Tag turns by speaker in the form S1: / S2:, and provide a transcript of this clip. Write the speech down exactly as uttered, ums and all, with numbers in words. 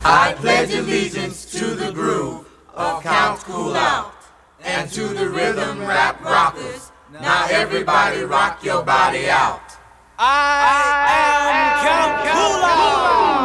S1: I pledge allegiance to the groove of Count Cool Out and to the rhythm rap rockers. Now everybody rock your body out.
S2: I am Count Cool Out.